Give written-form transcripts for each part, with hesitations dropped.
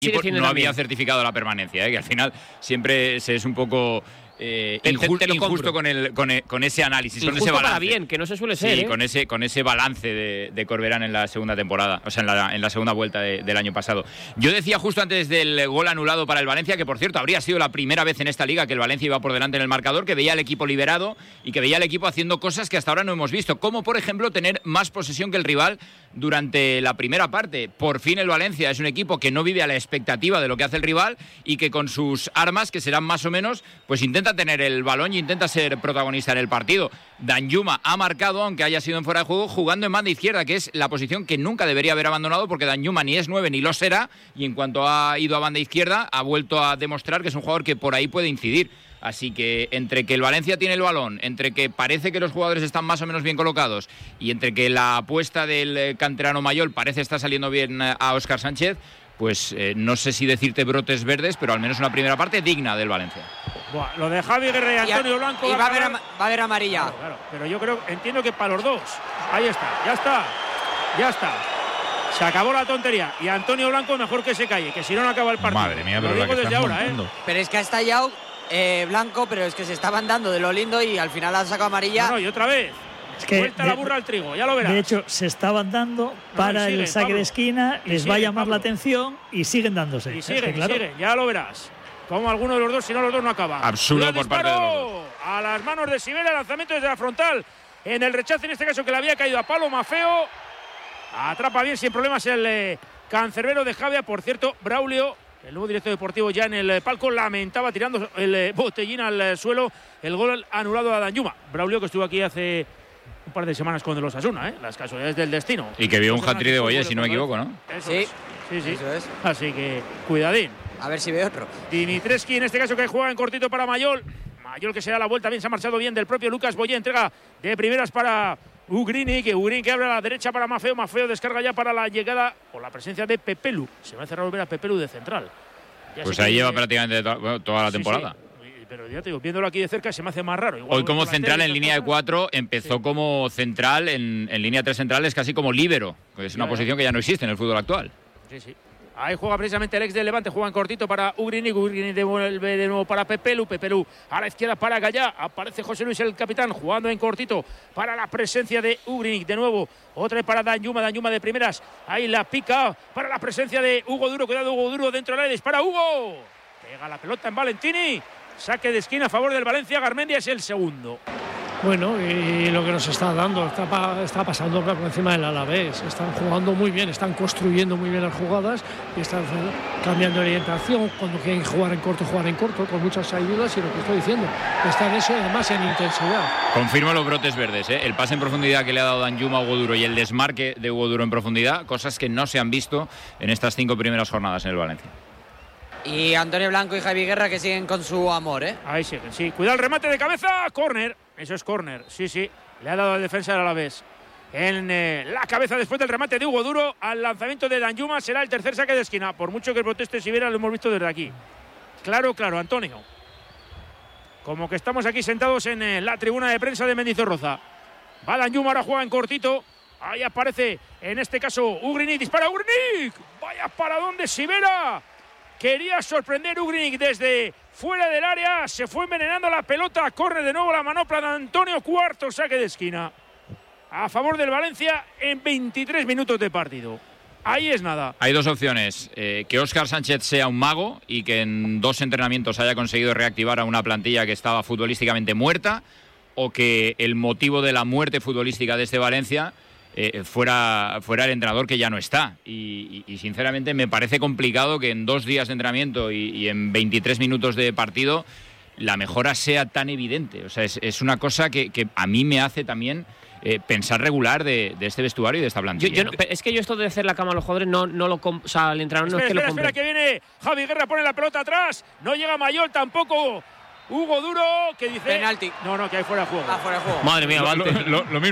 no había certificado la permanencia, que al final siempre se es un poco injusto con ese análisis, con ese balance. Para bien, que no se suele ser. Sí, con ese balance de Corberán en la segunda temporada, o sea, en la segunda vuelta del año pasado. Yo decía justo antes del gol anulado para el Valencia, que por cierto habría sido la primera vez en esta liga que el Valencia iba por delante en el marcador, que veía al equipo liberado y que veía al equipo haciendo cosas que hasta ahora no hemos visto, como por ejemplo tener más posesión que el rival durante la primera parte. Por fin el Valencia es un equipo que no vive a la expectativa de lo que hace el rival y que con sus armas, que serán más o menos, pues intenta tener el balón y intenta ser protagonista en el partido. Danjuma ha marcado, aunque haya sido en fuera de juego, jugando en banda izquierda, que es la posición que nunca debería haber abandonado, porque Danjuma ni es 9 ni lo será, y en cuanto ha ido a banda izquierda ha vuelto a demostrar que es un jugador que por ahí puede incidir. Así que entre que el Valencia tiene el balón, entre que parece que los jugadores están más o menos bien colocados y entre que la apuesta del canterano Mayol parece estar saliendo bien a Óscar Sánchez, pues no sé si decirte brotes verdes, pero al menos una primera parte digna del Valencia. Buah, lo de Javi Guerra y Antonio Blanco. Y va a haber amarilla. Claro, pero yo entiendo que para los dos. Ahí está, ya está. Se acabó la tontería. Y Antonio Blanco mejor que se calle, que si no acaba el partido. Madre mía, pero lo digo desde ahora, Pero es que ha estallado Blanco, pero es que se estaban dando de lo lindo y al final ha sacado amarilla. No, y otra vez. Es que vuelta la burra al trigo, ya lo verás. De hecho, se estaban dando para el saque de esquina, les va a llamar la atención y siguen dándose. Y siguen, ya lo verás. Como alguno de los dos, si no los dos no acaba. Absurdo por parte de los dos. A las manos de Sibera, lanzamiento desde la frontal. En el rechazo, en este caso, que le había caído a palo Mafeo. Atrapa bien, sin problemas, el cancerbero de Javia. Por cierto, Braulio, el nuevo director deportivo, ya en el palco, lamentaba tirando el botellín al suelo el gol anulado a Danjuma. Braulio, que estuvo aquí hace un par de semanas con los Osasuna, las casualidades del destino. Y que vio un hat-trick de Boyé, si no me equivoco, ¿no? Sí. Eso es. Así que cuidadín. A ver si ve otro. Dimitrescu, en este caso, que juega en cortito para Mayol. Mayol, que se da la vuelta bien, se ha marchado bien del propio Lucas Boyé. Entrega de primeras para Ugrini, que abre a la derecha para Mafeo. Mafeo descarga ya para la llegada o la presencia de Pepelu. Se va a cerrar ver a Pepelu de central. Pues ahí lleva prácticamente toda la temporada. Sí. Pero ya te digo, viéndolo aquí de cerca se me hace más raro. Igual hoy como central en línea de 4, empezó como central en línea 3 centrales, casi como líbero. Es una posición que ya no existe en el fútbol actual. Sí. Ahí juega precisamente el ex de Levante, juega en cortito para Ugrini. Ugrini devuelve de nuevo para Pepelu. Pepelu a la izquierda para Gallá. Aparece José Luis, el capitán, jugando en cortito para la presencia de Ugrini. De nuevo, otra vez para Danjuma de primeras. Ahí la pica para la presencia de Hugo Duro. Cuidado, Hugo Duro dentro del área. Dispara Hugo. Pega la pelota en Valentini. Saque de esquina a favor del Valencia. Garmendia es el segundo. Bueno, y lo que nos está dando, está pasando por encima del Alavés. Están jugando muy bien, están construyendo muy bien las jugadas y están cambiando de orientación. Cuando quieren jugar en corto, con muchas ayudas. Y lo que estoy diciendo, está en eso, además en intensidad. Confirmo los brotes verdes, el pase en profundidad que le ha dado Danjuma a Hugo Duro y el desmarque de Hugo Duro en profundidad, cosas que no se han visto en estas 5 primeras jornadas en el Valencia. Y Antonio Blanco y Javi Guerra, que siguen con su amor, Ahí siguen, sí. Cuidado el remate de cabeza, córner. Eso es córner, sí. Le ha dado al defensa del Alavés. En la cabeza después del remate de Hugo Duro al lanzamiento de Danjuma. Será el tercer saque de esquina. Por mucho que proteste Sibera, lo hemos visto desde aquí. Claro, Antonio. Como que estamos aquí sentados en la tribuna de prensa de Mendizorroza. Va Danjuma, ahora juega en cortito. Ahí aparece, en este caso, Ugrini. Dispara Ugrini. Vaya para dónde Sibera. Quería sorprender Ugrini desde fuera del área. Se fue envenenando la pelota. Corre de nuevo la manopla de Antonio. Cuarto saque de esquina a favor del Valencia en 23 minutos de partido. Ahí es nada. Hay dos opciones. Que Óscar Sánchez sea un mago y que en 2 entrenamientos haya conseguido reactivar a una plantilla que estaba futbolísticamente muerta, o que el motivo de la muerte futbolística de este Valencia fuera el entrenador, que ya no está. Y sinceramente me parece complicado que en 2 días de entrenamiento y en 23 minutos de partido la mejora sea tan evidente. O sea, es una cosa que a mí me hace también pensar regular de este vestuario y de esta plantilla. Es que yo esto de hacer la cama a los jugadores no lo o sea, el entrenador no es que lo compre. Espera, que viene Javi Guerra, pone la pelota atrás. No llega Mayol tampoco. Hugo Duro, que dice... Penalti. No, que hay fuera de juego. Fuera de juego. Madre mía, lo mismo.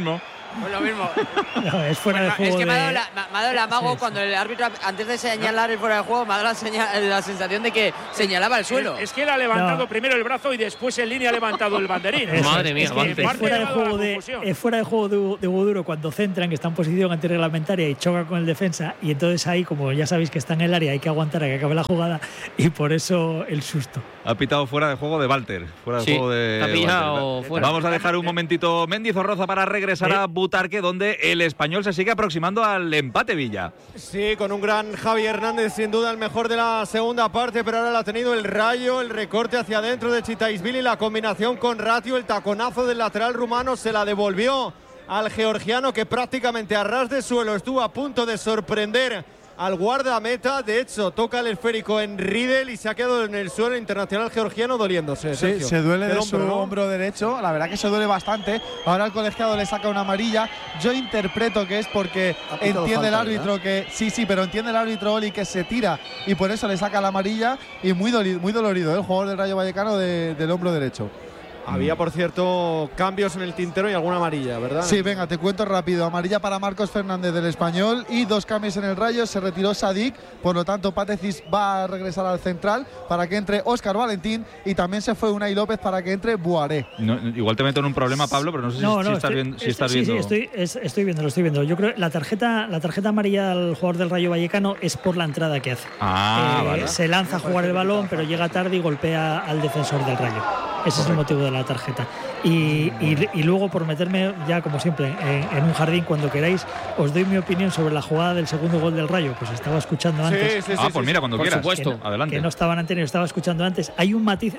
Pues lo mismo. No, es fuera de juego. Es que me ha dado el amago cuando el árbitro, antes de señalar el fuera de juego, me ha dado la sensación de que señalaba el suelo. Es que él ha levantado primero el brazo y después en línea ha levantado el banderín. Madre mía, es fuera de juego de Hugo Duro cuando centran, que está en posición antirreglamentaria y choca con el defensa, y entonces ahí, como ya sabéis que está en el área, hay que aguantar a que acabe la jugada, y por eso el susto. Ha pitado fuera de juego de Walter. Fuera de juego de Walter. Fuera. Vamos a dejar un momentito Mendizorroza para regresar a Butarque, donde el Español se sigue aproximando al empate, Villa. Sí, con un gran Javi Hernández, sin duda el mejor de la segunda parte, pero ahora lo ha tenido el Rayo, el recorte hacia adentro de Chitaisvili, la combinación con Ratio, el taconazo del lateral rumano se la devolvió al georgiano, que prácticamente a ras de suelo estuvo a punto de sorprender al guardameta. De hecho, toca el esférico en Riedel y se ha quedado en el suelo. Internacional georgiano doliéndose. Sí, Sergio. se duele de su ¿no? hombro derecho. La verdad que se duele bastante. Ahora el colegiado le saca una amarilla. Yo interpreto que es porque entiende el árbitro que pero entiende el árbitro Oli que se tira y por eso le saca la amarilla, y muy dolorido el jugador del Rayo Vallecano del hombro derecho. Había, por cierto, cambios en el tintero y alguna amarilla, ¿verdad? Sí, venga, te cuento rápido. Amarilla para Marcos Fernández del Español y 2 cambios en el Rayo. Se retiró Sadik, por lo tanto Pátesis va a regresar al central para que entre Óscar Valentín, y también se fue Unai López para que entre Buaré. No, igual te meto en un problema, Pablo, pero no sé si estás viendo. Sí, estoy viendo. Yo creo que la tarjeta amarilla al jugador del Rayo Vallecano es por la entrada que hace. Vale. Se lanza a jugar el balón, pero llega tarde y golpea al defensor del Rayo. Ese es el motivo de la tarjeta. Y luego, por meterme ya como siempre en un jardín, cuando queráis os doy mi opinión sobre la jugada del segundo gol del Rayo. Pues estaba escuchando antes. Pues mira, cuando quieras. Por supuesto. Adelante. Que no estaban anteriores, estaba escuchando antes. Hay un matiz,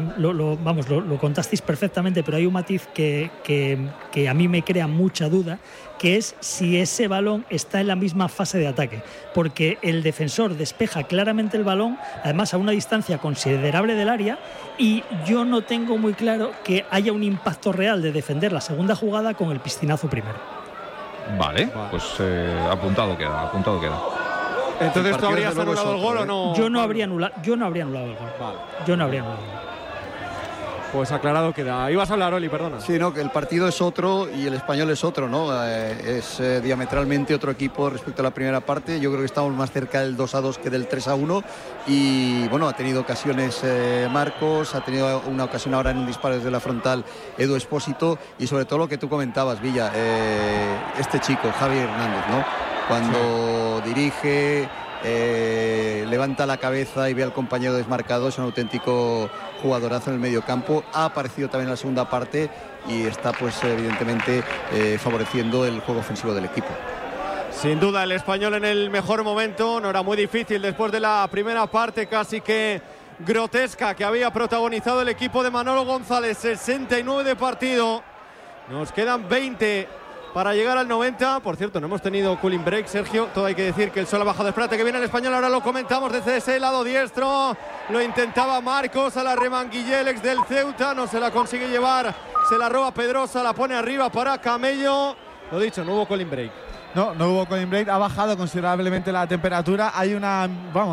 lo contasteis perfectamente, pero hay un matiz que a mí me crea mucha duda, que es si ese balón está en la misma fase de ataque, porque el defensor despeja claramente el balón, además a una distancia considerable del área, y yo no tengo muy claro que haya un impacto real de defender la segunda jugada con el piscinazo primero. Vale, pues apuntado queda. Entonces, ¿tú habrías anulado el gol o no? Yo no habría anulado el gol. Vale. Yo no habría anulado el gol. Pues aclarado queda. Ibas a hablar, Oli, perdona. Sí, no, que el partido es otro y el Español es otro, ¿no? Es diametralmente otro equipo respecto a la primera parte. Yo creo que estamos más cerca del 2-2 que del 3-1. Y bueno, ha tenido ocasiones Marcos, ha tenido una ocasión ahora en un disparo desde la frontal Edu Espósito, y sobre todo lo que tú comentabas, Villa, este chico, Javi Hernández, ¿no? Cuando dirige, levanta la cabeza y ve al compañero desmarcado, es un auténtico jugadorazo en el medio campo. Ha aparecido también en la segunda parte y está, pues evidentemente, favoreciendo el juego ofensivo del equipo. Sin duda, el Español en el mejor momento. No era muy difícil después de la primera parte casi que grotesca que había protagonizado el equipo de Manolo González. 69 de partido. Nos quedan 20 para llegar al 90. Por cierto, no hemos tenido cooling break, Sergio. Todo hay que decir que el sol ha bajado. Espérate que viene el Español. Ahora lo comentamos desde ese lado diestro. Lo intentaba Marcos a la Remanguillelex del Ceuta. No se la consigue llevar. Se la roba Pedrosa. La pone arriba para Camello. Lo dicho, no hubo cooling break. No hubo cooling break. Ha bajado considerablemente la temperatura. Hay una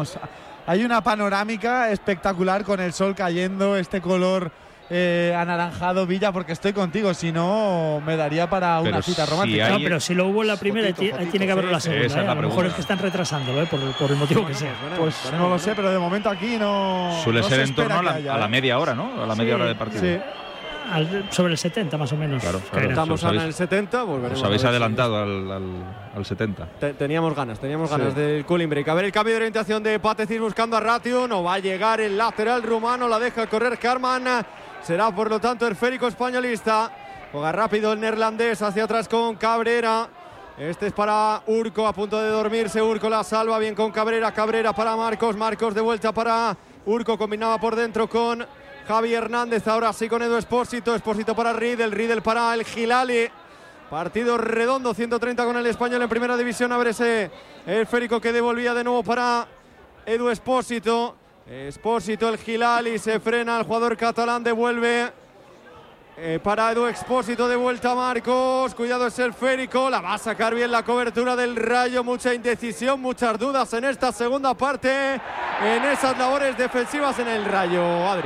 panorámica espectacular con el sol cayendo. Este color anaranjado, Villa, porque estoy contigo, si no me daría para una cita romántica. No, pero si lo hubo en la primera, tiene que haberlo en la segunda. A lo mejor es que están retrasándolo, por el motivo que sea. Pues no lo sé, pero de momento aquí no. Suele ser en torno a la haya, media hora, ¿no? A la media hora de partido. Sí. Sobre el 70 más o menos. Claro. Estamos ahora en el 70. Os habéis adelantado al 70. Teníamos ganas del cooling break. A ver el cambio de orientación de Pátesis buscando a Ratio. No va a llegar el lateral rumano. La deja correr Carman. Será por lo tanto esférico españolista. Juega rápido el neerlandés hacia atrás con Cabrera. Este es para Urco, a punto de dormirse. Urco la salva bien con Cabrera. Cabrera para Marcos. Marcos de vuelta para Urco. Combinaba por dentro con Javi Hernández. Ahora sí con Edu Espósito. Espósito para Riedel para el Gilali. Partido redondo, 130 con el Español en primera división. A ver ese esférico que devolvía de nuevo para Edu Espósito. Espósito, el Gilali, se frena el jugador catalán, devuelve para Edu Espósito, de vuelta Marcos, cuidado ese esférico, la va a sacar bien la cobertura del Rayo, mucha indecisión, muchas dudas en esta segunda parte, en esas labores defensivas en el Rayo, Adri.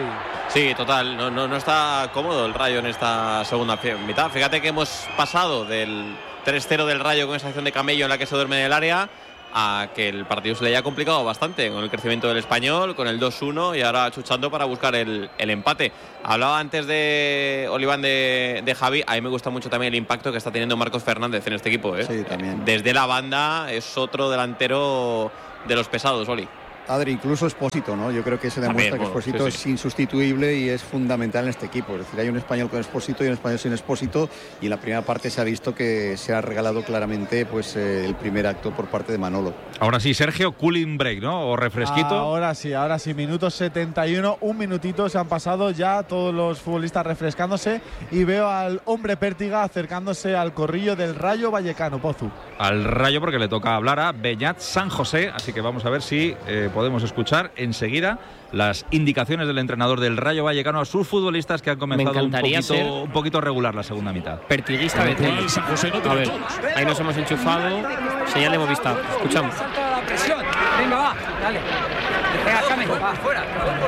Sí, total. No está cómodo el Rayo en esta segunda mitad. Fíjate que hemos pasado del 3-0 del Rayo con esa acción de camello en la que se duerme en el área a que el partido se le haya complicado bastante con el crecimiento del Español, con el 2-1 y ahora chuchando para buscar el empate. Hablaba antes de Oliván de Javi. A mí me gusta mucho también el impacto que está teniendo Marcos Fernández en este equipo. Sí, también. Desde la banda es otro delantero de los pesados, Oli. Adri, incluso Expósito, ¿no? Yo creo que se demuestra que Expósito es insustituible y es fundamental en este equipo. Es decir, hay un español con Expósito y un español sin Expósito, y en la primera parte se ha visto que se ha regalado claramente pues el primer acto por parte de Manolo. Ahora sí, Sergio, cooling break, ¿no? O refresquito. Ahora sí, minuto 71, un minutito se han pasado ya todos los futbolistas refrescándose, y veo al hombre Pértiga acercándose al corrillo del Rayo Vallecano, Pozu. Al Rayo, porque le toca hablar a Beñat San José, así que vamos a ver si podemos escuchar enseguida las indicaciones del entrenador del Rayo Vallecano a sus futbolistas, que han comenzado un poquito regular la segunda mitad. Pertiguista de tele. A ver, ahí nos hemos enchufado. Señal de Movistar. Escuchamos. Venga, va, dale. Venga, James, va, fuera.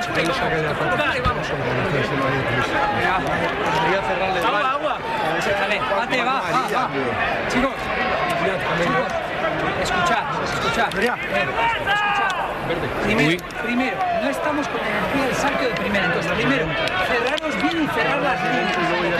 Agua. Dale, bate, va. Chicos. Escuchad. Primero, no estamos con energía del salto de primera. Entonces, primero, cerrarnos bien y cerrar las líneas.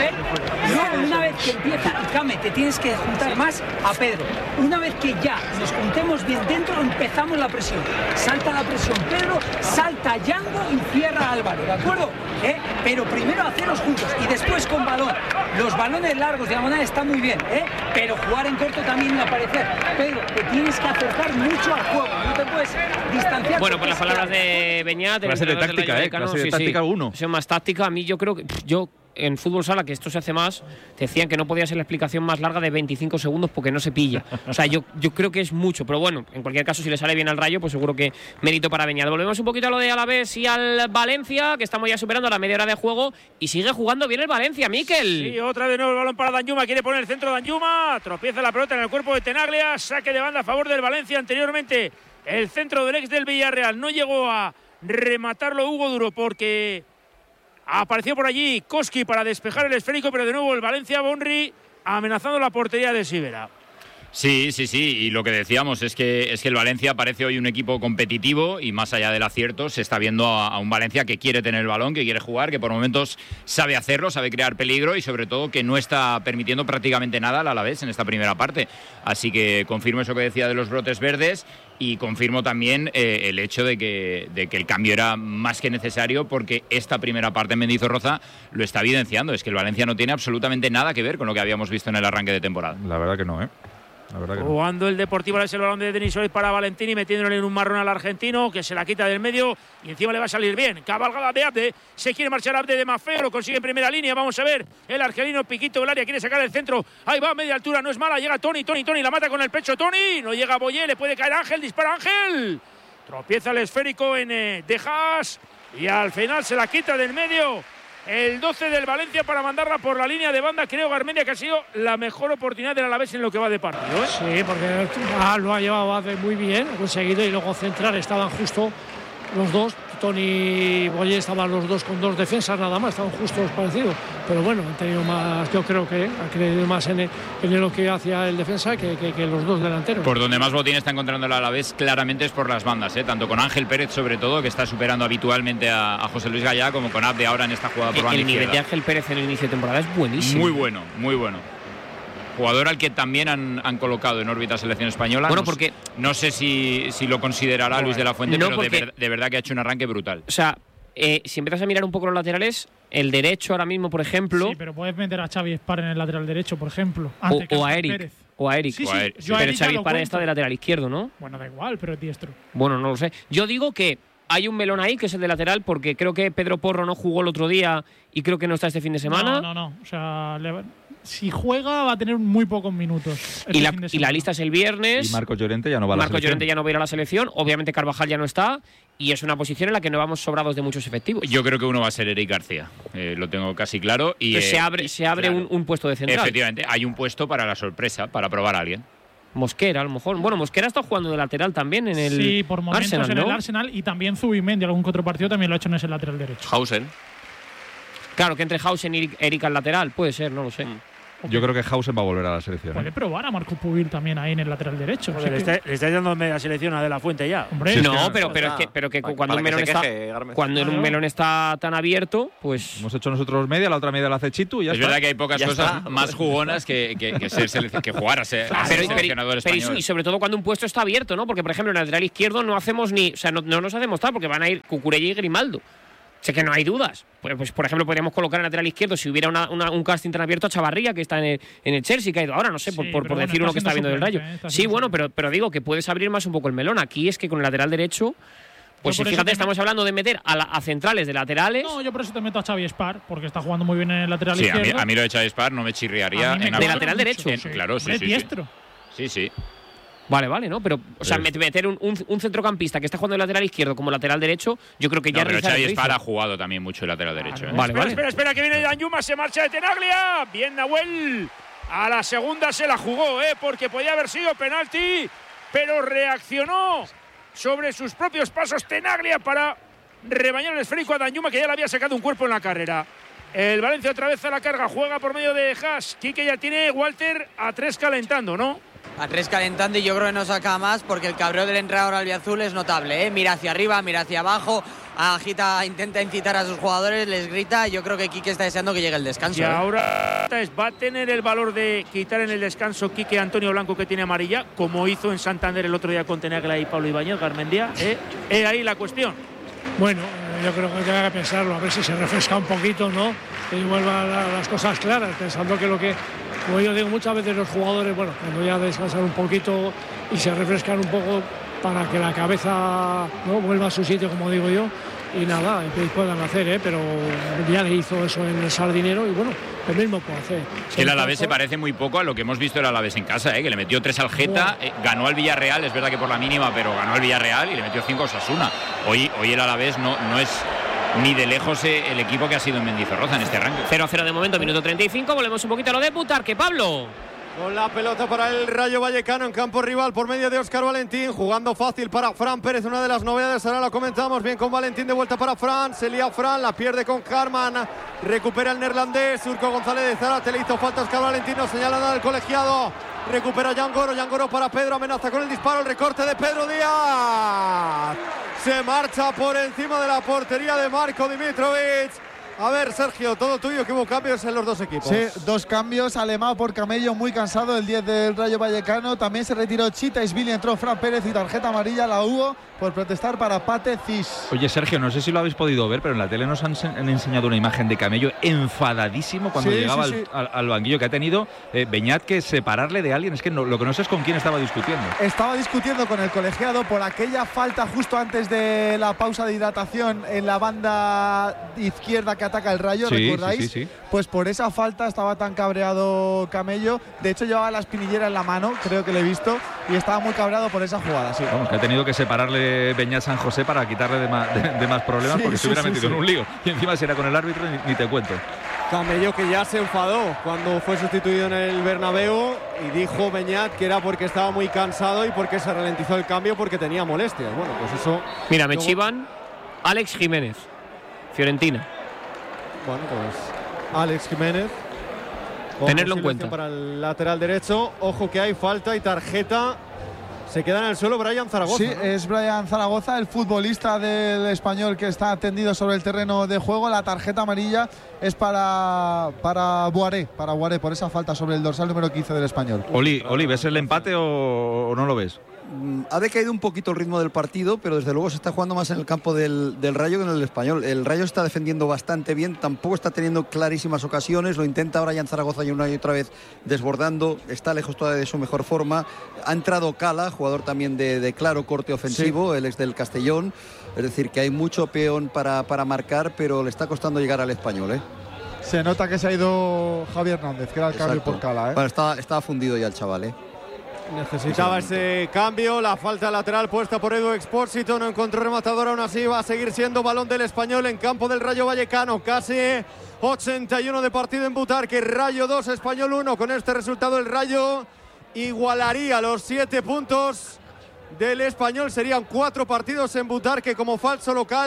Luego, una vez que empieza y Kame, te tienes que juntar más a Pedro. Una vez que ya nos juntemos bien dentro, empezamos la presión. Salta la presión Pedro, salta Yango y cierra Álvaro, ¿de acuerdo? Pero primero hacerlos juntos y después con balón. Los balones largos, diagonales, están muy bien, pero jugar en corto también va a aparecer. Pedro, te tienes que acercar mucho al juego, no te puedes distanciar. Bueno, por las palabras de Beñat, clase de táctica, clase de táctica 1. Es más táctica. A mí yo creo que en fútbol sala, que esto se hace más, te decían que no podía ser la explicación más larga de 25 segundos porque no se pilla. O sea, yo creo que es mucho, pero bueno, en cualquier caso, si le sale bien al Rayo, pues seguro que mérito para Beñat. Volvemos un poquito a lo de Alavés y al Valencia, que estamos ya superando la media hora de juego y sigue jugando bien el Valencia, Mikel. Sí, otra de nuevo el balón para Danjuma, quiere poner el centro Danjuma, tropieza la pelota en el cuerpo de Tenaglia, saque de banda a favor del Valencia. Anteriormente el centro del ex del Villarreal no llegó a rematarlo Hugo Duro porque apareció por allí Koski para despejar el esférico, pero de nuevo el Valencia, Bonri amenazando la portería de Sivera. Sí, y lo que decíamos es que el Valencia parece hoy un equipo competitivo y más allá del acierto se está viendo a un Valencia que quiere tener el balón, que quiere jugar, que por momentos sabe hacerlo, sabe crear peligro y sobre todo que no está permitiendo prácticamente nada al Alavés en esta primera parte. Así que confirmo eso que decía de los brotes verdes y confirmo también el hecho de que el cambio era más que necesario porque esta primera parte en Mendizorroza lo está evidenciando. Es que el Valencia no tiene absolutamente nada que ver con lo que habíamos visto en el arranque de temporada. La verdad que no, Jugando el Deportivo, es el balón de Denis Suárez para Valentini, metiéndole en un marrón al argentino, que se la quita del medio y encima le va a salir bien. Cabalgada de Abde, se quiere marchar Abde de Mafeo, lo consigue en primera línea. Vamos a ver, el argelino Piquito del área quiere sacar el centro. Ahí va, a media altura, no es mala. Llega Toni, la mata con el pecho Toni. No llega Boyé, le puede caer Ángel, dispara Ángel. Tropieza el esférico en Dejas y al final se la quita del medio. El 12 del Valencia para mandarla por la línea de banda. Creo, Garmendia, que ha sido la mejor oportunidad del Alavés en lo que va de partido. Sí, porque lo ha llevado muy bien, ha conseguido, y luego central estaban justo los dos. Toni y Boyé estaban los dos con dos defensas nada más, estaban justos parecidos. Pero bueno, han tenido más, yo creo que ha creído más en lo que hacía el defensa que los dos delanteros. Por donde más botín está encontrando el Alavés claramente es por las bandas, tanto con Ángel Pérez sobre todo, que está superando habitualmente a José Luis Gallá, como con Abde ahora en esta jugada por banda izquierda. El nivel de Ángel Pérez en el inicio de temporada es buenísimo. Muy bueno. Jugador al que también han colocado en órbita selección española. Bueno, porque no sé si lo considerará Luis de la Fuente, pero de verdad que ha hecho un arranque brutal. O sea, si empiezas a mirar un poco los laterales, el derecho ahora mismo, por ejemplo. Sí, pero puedes meter a Xavi Espar en el lateral derecho, por ejemplo. O a Eric. Pérez. O a Eric. Sí, pero Xavi Espar está de lateral izquierdo, ¿no? Bueno, da igual, pero es diestro. Bueno, no lo sé. Yo digo que hay un melón ahí, que es el de lateral, porque creo que Pedro Porro no jugó el otro día y creo que no está este fin de semana. No. O sea, si juega va a tener muy pocos minutos. Y la lista es el viernes. Y Marcos Llorente ya no va a la selección. Marcos Llorente ya no va a ir a la selección. Obviamente Carvajal ya no está. Y es una posición en la que no vamos sobrados de muchos efectivos. Yo creo que uno va a ser Eric García. Lo tengo casi claro. Y se abre claro, un puesto de central. Efectivamente, hay un puesto para la sorpresa, para probar a alguien. Mosquera, a lo mejor. Bueno, Mosquera está jugando de lateral también en el Sí, por momentos Arsenal, en ¿no? el Arsenal. Y también Zubimendi, algún que otro partido, también lo ha hecho en ese lateral derecho. Hausen. Claro, que entre Hausen y Erika al lateral, puede ser, no lo sé. Yo creo que Hausen va a volver a la selección. Puede probar a Marco Pubil también ahí en el lateral derecho. Joder, le estáis dando media selección a De La Fuente ya. Hombre, sí, no, pero es que cuando un melón está tan abierto, pues hemos hecho nosotros media, la otra media la hace Chitu y ya es está. verdad que hay pocas cosas más jugonas que jugar a ser seleccionador español. Y sobre todo cuando un puesto está abierto, ¿no? Porque, por ejemplo, en el lateral izquierdo no hacemos no nos hacemos tal, porque van a ir Cucurella y Grimaldo. Sé que no hay dudas. Pues, por ejemplo, podríamos colocar en el lateral izquierdo, si hubiera un casting tan abierto, a Chavarría, que está en el Chelsea, que ha ido ahora, no sé, por decir uno que está viendo del Rayo. Sí, bueno, pero digo que puedes abrir más un poco el melón. Aquí es que con el lateral derecho, pues fíjate, estamos hablando de meter a centrales de laterales. No, yo por eso te meto a Xavi Espar, porque está jugando muy bien en el lateral izquierdo. A mí lo de Xavi Espar no me chirriaría. De lateral derecho. Claro, sí. Diestro. Sí. Vale, ¿no? Pero, o sea, meter un centrocampista que está jugando de lateral izquierdo como lateral derecho, yo creo que ya... pero Xavi Espar ha jugado también mucho el lateral derecho. Vale. Espera, que viene Danjuma, se marcha de Tenaglia. Bien, Nahuel. A la segunda se la jugó, porque podía haber sido penalti, pero reaccionó sobre sus propios pasos Tenaglia para rebañar el esférico a Danjuma, que ya le había sacado un cuerpo en la carrera. El Valencia otra vez a la carga, juega por medio de Haas. Quique ya tiene Walter a 3 calentando, ¿no? A 3 calentando, y yo creo que no saca más porque el cabreo del entrenador albiazul es notable, Mira hacia arriba, mira hacia abajo, agita, intenta incitar a sus jugadores, les grita. Yo creo que Quique está deseando que llegue el descanso. Y ahora va a tener el valor de quitar en el descanso Quique a Antonio Blanco, que tiene amarilla, como hizo en Santander el otro día con Tenaglia y Pablo Ibáñez, Garmendia. Ahí la cuestión. Bueno, yo creo que hay que pensarlo, a ver si se refresca un poquito, ¿no? Y vuelvan las cosas claras, pensando que como yo digo muchas veces, los jugadores, bueno, cuando ya descansan un poquito y se refrescan un poco para que la cabeza, ¿no?, vuelva a su sitio, como digo yo, y nada, que puedan hacer, pero ya le hizo eso en el Sardinero y bueno, lo mismo puede hacer. El Alavés se parece muy poco a lo que hemos visto el Alavés en casa, que le metió 3 al Geta, ganó al Villarreal, es verdad que por la mínima, pero ganó al Villarreal y le metió 5 a Osasuna. Hoy el Alavés no es ni de lejos el equipo que ha sido en Mendizorroza en este arranque. 0-0 de momento, minuto 35, volvemos un poquito a lo de Butarque, Pablo. Con la pelota para el Rayo Vallecano en campo rival por medio de Óscar Valentín, jugando fácil para Fran Pérez, una de las novedades, ahora la comentamos, bien con Valentín, de vuelta para Fran, se lía Fran, la pierde con Carman, recupera el neerlandés, Surco González de Zárate, le hizo falta Óscar Valentín, no señala nada el colegiado, recupera Yangoro para Pedro, amenaza con el disparo, el recorte de Pedro Díaz, se marcha por encima de la portería de Marco Dimitrovic. A ver, Sergio, todo tuyo, que hubo cambios en los dos equipos. Sí, 2 cambios, Alemán por Camello, muy cansado, el 10 del Rayo Vallecano. También se retiró Chita Isbili, entró Fran Pérez y tarjeta amarilla la hubo por protestar para Pate Cis. Oye, Sergio, no sé si lo habéis podido ver, pero en la tele nos han enseñado una imagen de Camello enfadadísimo cuando llegaba al banquillo, que ha tenido Beñat que separarle de alguien. Es que lo que no sé es con quién estaba discutiendo. Estaba discutiendo con el colegiado por aquella falta justo antes de la pausa de hidratación en la banda izquierda que ataca el Rayo, ¿recordáis? Sí. Pues por esa falta estaba tan cabreado Camello. De hecho, llevaba la espinillera en la mano, creo que lo he visto, y estaba muy cabreado por esa jugada, sí. Vamos, que ha tenido que separarle Beñat San José para quitarle de más problemas, porque se hubiera metido en un lío. Y encima si era con el árbitro, ni te cuento. Camello, que ya se enfadó cuando fue sustituido en el Bernabéu, y dijo Beñat que era porque estaba muy cansado y porque se ralentizó el cambio porque tenía molestias. Bueno, pues eso... Mira, me chivan Alex Jiménez, Fiorentina. Bueno, pues Alex Jiménez. Tenerlo en cuenta. Para el lateral derecho. Ojo que hay falta y tarjeta. Se queda en el suelo Brian Zaragoza. Sí, ¿no? Es Brian Zaragoza, el futbolista del Español que está tendido sobre el terreno de juego. La tarjeta amarilla es para Boiré, por esa falta sobre el dorsal número 15 del Español. Oli, ¿ves el empate o no lo ves? Ha decaído un poquito el ritmo del partido, pero desde luego se está jugando más en el campo del Rayo que en el Español. El Rayo está defendiendo bastante bien, tampoco está teniendo clarísimas ocasiones, lo intenta ahora Brian Zaragoza y una y otra vez desbordando, está lejos todavía de su mejor forma. Ha entrado Cala, jugador también de claro corte ofensivo, él es del Castellón, es decir, que hay mucho peón para marcar, pero le está costando llegar al Español, Se nota que se ha ido Javi Hernández, que era el cambio por Cala, Bueno, estaba fundido ya el chaval, Necesitaba ese cambio, la falta lateral puesta por Edu Expósito, no encontró rematador, aún así va a seguir siendo balón del Español en campo del Rayo Vallecano, casi 81 de partido en Butarque, Rayo 2, Español 1, con este resultado el Rayo igualaría los 7 puntos del Español, serían 4 partidos en Butarque como falso local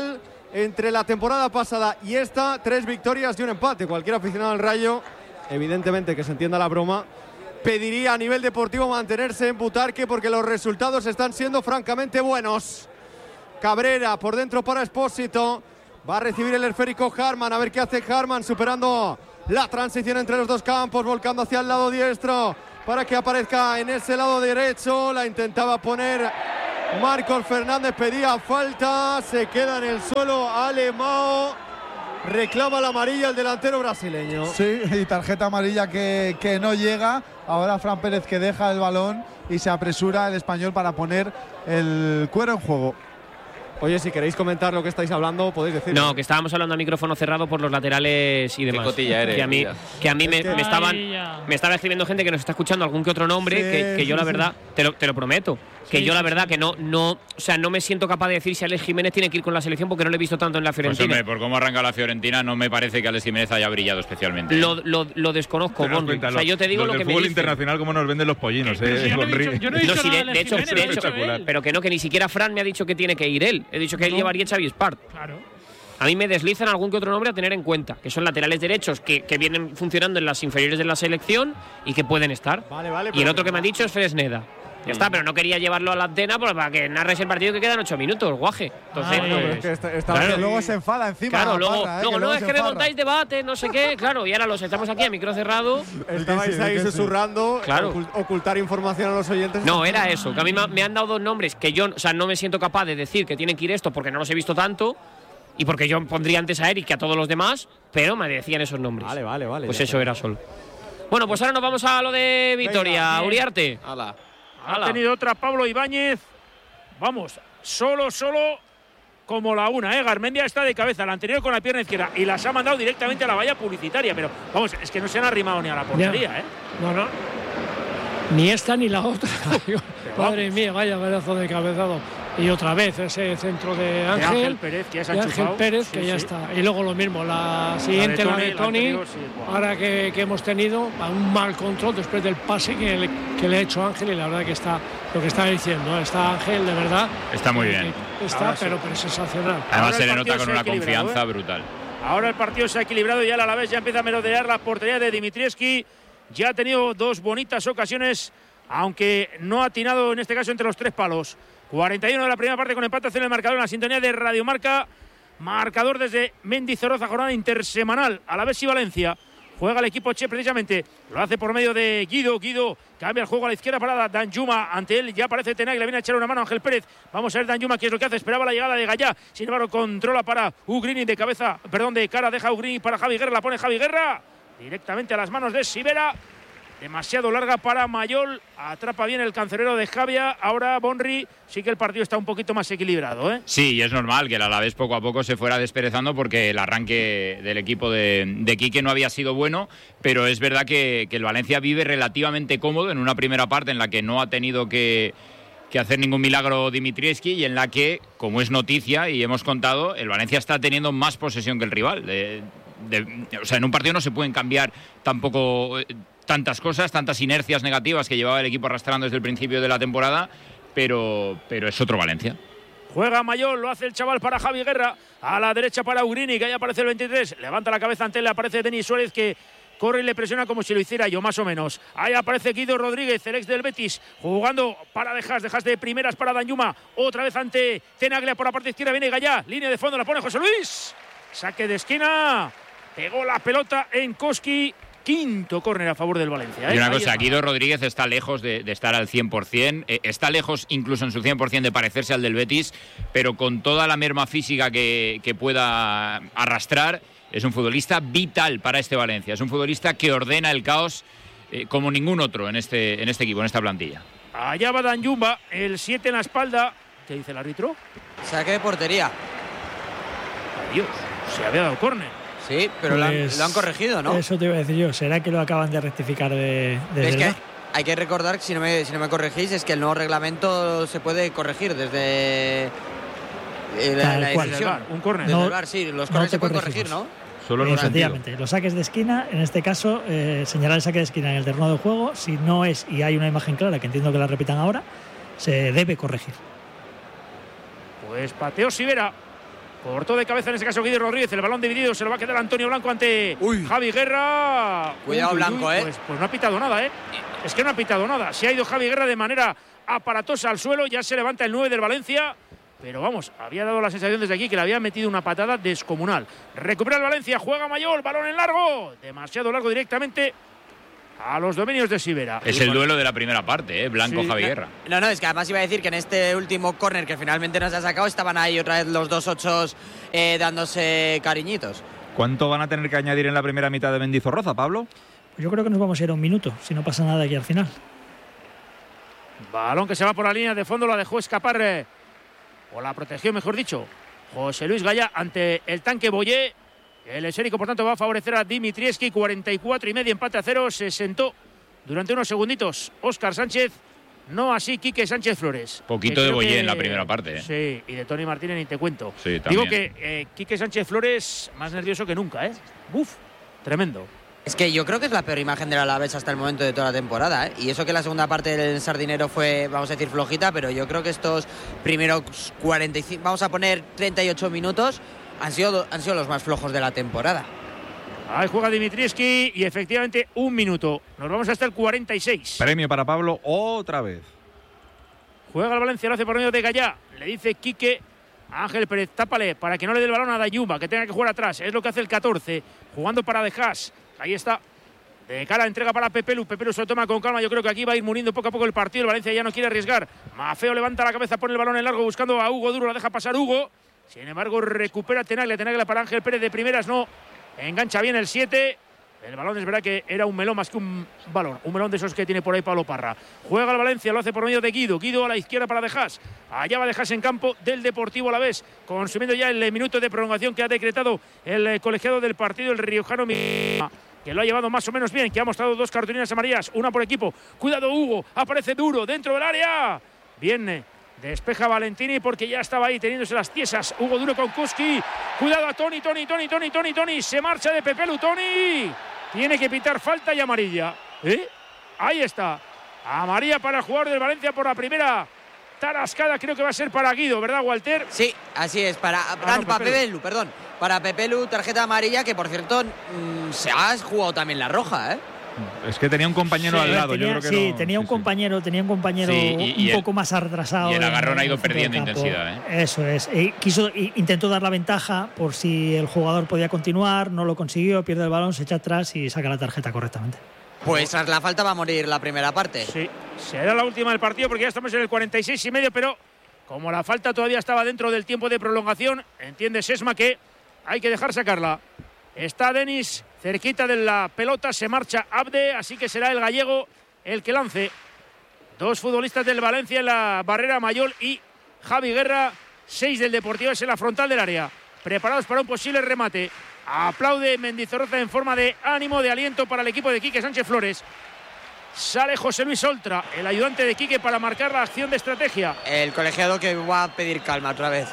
entre la temporada pasada y esta, 3 victorias y un empate. Cualquier aficionado al Rayo, evidentemente que se entienda la broma, pediría a nivel deportivo mantenerse en Butarque porque los resultados están siendo francamente buenos. Cabrera por dentro para Expósito, va a recibir el esférico Harman, a ver qué hace Harman, superando la transición entre los dos campos, volcando hacia el lado diestro para que aparezca en ese lado derecho. La intentaba poner Marcos Fernández, pedía falta, se queda en el suelo Alemão, reclama la amarilla el delantero brasileño. Sí, y tarjeta amarilla que no llega. Ahora Fran Pérez que deja el balón y se apresura el español para poner el cuero en juego. Oye, si queréis comentar lo que estáis hablando, podéis decirlo. No, que estábamos hablando a micrófono cerrado por los laterales y demás. Qué cotilla eres. Que a mí me estaba escribiendo gente que nos está escuchando algún que otro nombre, sí, que yo la verdad, te lo prometo, que yo la verdad que no me siento capaz de decir si Alex Jiménez tiene que ir con la selección porque no lo he visto tanto en la Fiorentina. Pues hombre, por cómo arranca la Fiorentina, no me parece que Alex Jiménez haya brillado especialmente. Lo desconozco, Bonri. O sea, yo te digo lo que me fútbol internacional, como nos venden los pollinos, yo no he dicho nada de hecho, pero que ni siquiera Fran me ha dicho que tiene que ir él. He dicho que él llevaría Xavi Espart. Claro. A mí me deslizan algún que otro nombre a tener en cuenta, que son laterales derechos que vienen funcionando en las inferiores de la selección y que pueden estar. Vale, y el otro que me ha dicho es Fresneda. Ya está, pero no quería llevarlo a la antena para que narres el partido que quedan 8 minutos, guaje. Entonces, claro, luego se enfada encima. Claro, luego es que me montáis debate, no sé qué. Claro, y ahora los estamos aquí a micro cerrado. Estabais ahí susurrando, claro. Ocultar información a los oyentes. No, era eso, que a mí me han dado 2 nombres que yo, no me siento capaz de decir que tienen que ir esto porque no los he visto tanto. Y porque yo pondría antes a Eric que a todos los demás, pero me decían esos nombres. Vale. Pues eso era solo. Bueno, pues ahora nos vamos a lo de Vitoria. Venga, Uriarte. Ha tenido otra Pablo Ibáñez. Vamos, solo como la una, Garmendia está de cabeza, la anterior con la pierna izquierda y las ha mandado directamente a la valla publicitaria. Pero vamos, es que no se han arrimado ni a la portería, No. Ni esta ni la otra. Madre mía, vaya pedazo de cabezado. Y otra vez ese centro de Ángel Pérez, que ya está. Y luego lo mismo, la siguiente, la de Toni, ahora que hemos tenido un mal control después del pase que le ha hecho Ángel. Y la verdad que está, lo que está diciendo, está Ángel, de verdad. Está muy bien. Pero es sensacional. Además se le nota con una confianza brutal. Ahora el partido se ha equilibrado y el Alavés ya empieza a merodear la portería de Dimitrievski. Ya ha tenido 2 bonitas ocasiones, aunque no ha atinado en este caso entre los 3 palos. 41 de la primera parte con empate en el marcador en la sintonía de Radio Marca. Marcador desde Mendizorroza, jornada intersemanal. Alavés y Valencia. Juega el equipo Che precisamente. Lo hace por medio de Guido. Guido cambia el juego a la izquierda para Danjuma. Ante él ya aparece Tenag. Le viene a echar una mano a Ángel Pérez. Vamos a ver Danjuma qué es lo que hace. Esperaba la llegada de Gallá. Sin embargo, controla para Ugrini de cara. Deja Ugrini para Javi Guerra. La pone Javi Guerra directamente a las manos de Sivera. Demasiado larga para Mayol. Atrapa bien el cancerbero de Javia. Ahora Bonri, sí que el partido está un poquito más equilibrado, ¿eh? Sí, y es normal que el Alavés poco a poco se fuera desperezando porque el arranque del equipo de Quique no había sido bueno, pero es verdad que el Valencia vive relativamente cómodo en una primera parte en la que no ha tenido que hacer ningún milagro Dimitrievski y en la que, como es noticia y hemos contado, el Valencia está teniendo más posesión que el rival. O sea, en un partido no se pueden cambiar tampoco tantas cosas, tantas inercias negativas que llevaba el equipo arrastrando desde el principio de la temporada, pero es otro Valencia. Juega Mayol, lo hace el chaval para Javi Guerra, a la derecha para Ugrini, que ahí aparece el 23, levanta la cabeza ante él, aparece Denis Suárez, que corre y le presiona como si lo hiciera yo, más o menos. Ahí aparece Guido Rodríguez, el ex del Betis, jugando para Dejas de primeras para Danjuma, otra vez ante Tenaglia por la parte izquierda, viene Gallá, línea de fondo, la pone José Luis, saque de esquina, pegó la pelota en Koski. Quinto córner a favor del Valencia. Y una cosa, Guido Rodríguez está lejos de estar al 100%, está lejos incluso en su 100% de parecerse al del Betis, pero con toda la merma física que pueda arrastrar, es un futbolista vital para este Valencia, es un futbolista que ordena el caos como ningún otro en este equipo, en esta plantilla. Allá va Danjuma, el 7 en la espalda. ¿Qué dice el árbitro? Saque de portería. Adiós, se había dado córner. Sí, pero pues lo han corregido, ¿no? Eso te iba a decir yo. ¿Será que lo acaban de rectificar desde es que hay que recordar, si no me corregís, es que el nuevo reglamento se puede corregir desde la decisión. Un córner. Desde el VAR, sí, los córneres se pueden corregir, ¿no? Solo en un efectivamente, los saques de esquina, en este caso, señalar el saque de esquina en el terreno de juego, si no es, y hay una imagen clara, que entiendo que la repitan ahora, se debe corregir. Pues pateo Sivera. Cortó de cabeza en ese caso Guido Rodríguez. El balón dividido se lo va a quedar Antonio Blanco ante Javi Guerra. Cuidado, Blanco, Pues no ha pitado nada, Es que no ha pitado nada. Se ha ido Javi Guerra de manera aparatosa al suelo. Ya se levanta el 9 del Valencia. Pero vamos, había dado la sensación desde aquí que le había metido una patada descomunal. Recupera el Valencia, juega Mayol, balón en largo. Demasiado largo directamente a los dominios de Sivera. Es el duelo de la primera parte, Blanco-Javi Guerra. No, es que además iba a decir que en este último córner que finalmente nos ha sacado estaban ahí otra vez los dos ochos dándose cariñitos. ¿Cuánto van a tener que añadir en la primera mitad de Mendizorroza, Pablo? Pues yo creo que nos vamos a ir a un minuto, si no pasa nada aquí al final. Balón que se va por la línea de fondo, la dejó escapar, o la protegió, mejor dicho, José Luis Gaya ante el tanque Boyé. El esférico, por tanto, va a favorecer a Dimitrievski. 44,5, empate a 0. Se sentó durante unos segunditos Óscar Sánchez. No así Quique Sánchez Flores. Poquito de Boyé en la primera parte. Sí, y de Tony Martínez ni te cuento. Sí, digo que Quique Sánchez Flores más nervioso que nunca, Uf, tremendo. Es que yo creo que es la peor imagen del Alavés hasta el momento de toda la temporada, Y eso que la segunda parte del Sardinero fue, vamos a decir, flojita, pero yo creo que estos primeros 45, vamos a poner 38 minutos, han sido los más flojos de la temporada. Ahí juega Dimitrievski y efectivamente un minuto. Nos vamos hasta el 46. Premio para Pablo otra vez. Juega el Valencia, lo hace por medio de Gallá. Le dice Quique a Ángel Pérez, tápale para que no le dé el balón a Dayuma, que tenga que jugar atrás. Es lo que hace el 14, jugando para De Haas. Ahí está. De cara, entrega para Pepelu. Pepelu se lo toma con calma. Yo creo que aquí va a ir muriendo poco a poco el partido. El Valencia ya no quiere arriesgar. Mafeo levanta la cabeza, pone el balón en largo buscando a Hugo Duro. La deja pasar Hugo. Sin embargo, recupera Tenaglia para Ángel Pérez de primeras. No. Engancha bien el 7. El balón es verdad que era un melón más que un balón. Un melón de esos que tiene por ahí Pablo Parra. Juega el Valencia, lo hace por medio de Guido. Guido a la izquierda para De Haas. Allá va De Haas en campo del Deportivo Alavés. Consumiendo ya el minuto de prolongación que ha decretado el colegiado del partido, el riojano, que lo ha llevado más o menos bien, que ha mostrado 2 cartulinas amarillas, una por equipo. Cuidado Hugo, aparece Duro dentro del área. Bien, despeja Valentini porque ya estaba ahí teniéndose las tiesas. Hugo Duro con Kuski. Cuidado a Toni. Se marcha de Pepelu, Toni. Tiene que pitar falta y amarilla. Ahí está. Amarilla para el jugador del Valencia por la primera tarascada. Creo que va a ser para Guido, ¿verdad, Walter? Sí, así es. Para Pepelu, perdón. Para Pepelu, tarjeta amarilla, que por cierto se ha jugado también la roja, Es que tenía un compañero al lado. Tenía un compañero un poco más atrasado. Y el agarrón ha ido perdiendo intensidad. Eso es. Intentó dar la ventaja por si el jugador podía continuar, no lo consiguió, pierde el balón, se echa atrás y saca la tarjeta correctamente. Pues tras la falta va a morir la primera parte. Sí, será la última del partido porque ya estamos en el 46,5, pero como la falta todavía estaba dentro del tiempo de prolongación, entiende Sesma que hay que dejar sacarla. Está Denis cerquita de la pelota, se marcha Abde, así que será el gallego el que lance. 2 futbolistas del Valencia en la barrera, Mayol y Javi Guerra. 6 del Deportivo, es en la frontal del área. Preparados para un posible remate. Aplaude Mendizorroza en forma de ánimo, de aliento para el equipo de Quique Sánchez Flores. Sale José Luis Oltra, el ayudante de Quique, para marcar la acción de estrategia. El colegiado que va a pedir calma otra vez.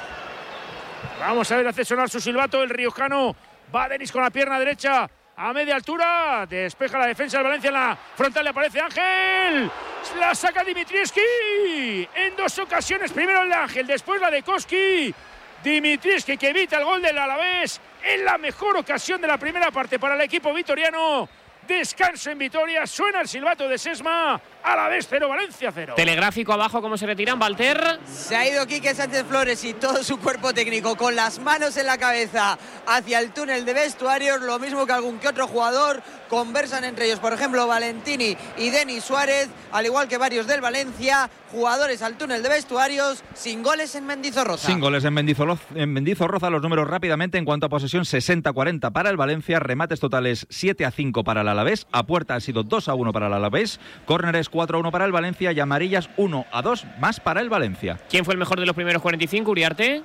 Vamos a ver, hace sonar su silbato el riojano. Va Denis con la pierna derecha a media altura. Despeja la defensa del Valencia en la frontal. Le aparece Ángel. La saca Dimitrievski en 2 ocasiones. Primero el de Ángel, después la de Koski. Dimitrievski que evita el gol del Alavés en la mejor ocasión de la primera parte para el equipo vitoriano. Descanso en Vitoria, suena el silbato de Sesma. Alavés 0, Valencia 0. Telegráfico abajo, ¿cómo se retiran, Walter? Se ha ido Quique Sánchez Flores y todo su cuerpo técnico con las manos en la cabeza hacia el túnel de vestuarios, lo mismo que algún que otro jugador. Conversan entre ellos, por ejemplo, Valentini y Denis Suárez, al igual que varios del Valencia. Jugadores al túnel de vestuarios, sin goles en Mendizorroza. Sin goles en Mendizorroza, los números rápidamente. En cuanto a posesión, 60-40 para el Valencia, remates totales 7-5 para el Alavés, a puerta ha sido 2-1 para el Alavés, córneres 4-1 para el Valencia y amarillas 1-2 más para el Valencia. ¿Quién fue el mejor de los primeros 45, Uriarte?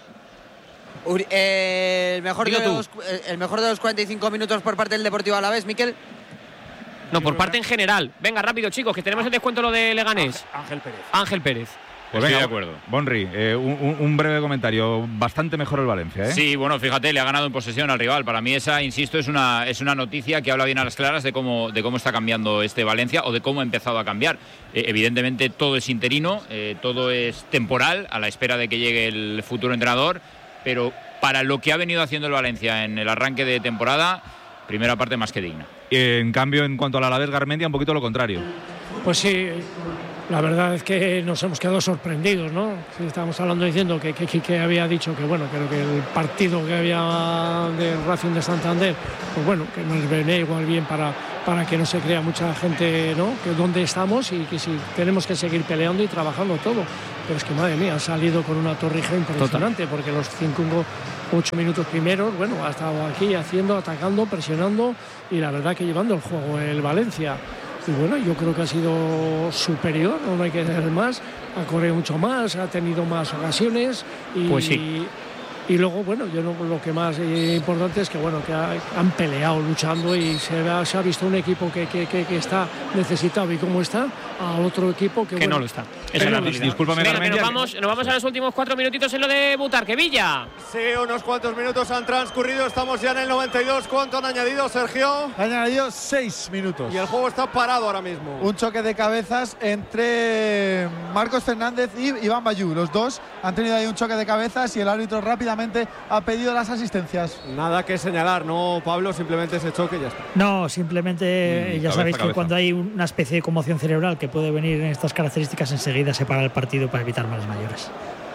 El mejor de los 45 minutos por parte del Deportivo Alavés, Miquel. No, por parte en general. Venga, rápido, chicos, que tenemos el descuento lo de Leganés. Ángel Pérez. Pues estoy venga, de acuerdo. Bonri, un breve comentario. Bastante mejor el Valencia, Sí, bueno, fíjate, le ha ganado en posesión al rival. Para mí esa, insisto, es una noticia que habla bien a las claras de cómo está cambiando este Valencia o de cómo ha empezado a cambiar. Evidentemente todo es interino, todo es temporal, a la espera de que llegue el futuro entrenador, pero para lo que ha venido haciendo el Valencia en el arranque de temporada, primera parte más que digna. En cambio, en cuanto al Alavés Garmendia, un poquito lo contrario. Pues sí, la verdad es que nos hemos quedado sorprendidos, ¿no? Sí, estábamos hablando diciendo que Quique había dicho que, bueno, creo que el partido que había de Racing de Santander, pues bueno, que nos venía igual bien para que no se crea mucha gente, ¿no? Que dónde estamos y que si tenemos que seguir peleando y trabajando todo. Pero es que, madre mía, ha salido con una torrija impresionante, porque los 8 minutos primeros, bueno, ha estado aquí haciendo, atacando, presionando y la verdad que llevando el juego el Valencia. Y bueno, yo creo que ha sido superior, no hay que decir más, ha corrido mucho más, ha tenido más ocasiones y, pues sí. Y luego, bueno, yo lo que más importante es que, bueno, que han peleado luchando y se ha visto un equipo que está necesitado y como está, a otro equipo que bueno, no lo está. Esa es la realidad. Discúlpame, venga, que nos vamos a los últimos 4 minutitos en lo de Butarque. Villa. Sí, unos cuantos minutos han transcurrido, estamos ya en el 92. ¿Cuánto han añadido, Sergio? Han añadido 6 minutos. Y el juego está parado ahora mismo. Un choque de cabezas entre Marcos Fernández y Iván Bayú. Los dos han tenido ahí un choque de cabezas y el árbitro rápidamente ha pedido las asistencias. Nada que señalar, ¿no, Pablo? Simplemente ese choque y ya está. No, simplemente ya sabéis que cuando hay una especie de conmoción cerebral que puede venir en estas características, enseguida se para el partido para evitar males mayores.